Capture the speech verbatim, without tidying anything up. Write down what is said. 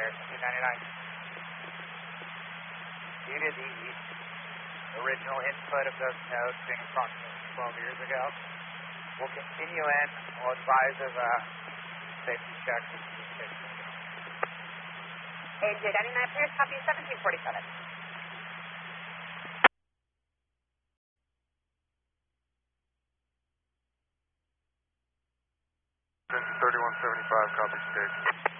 two ninety-nine. Due to the original input of those notes being approximately twelve years ago, we'll continue in. We'll advise of a safety check. A J ninety-nine, please copy seventeen forty-seven. thirty-one seventy-five, copy stage.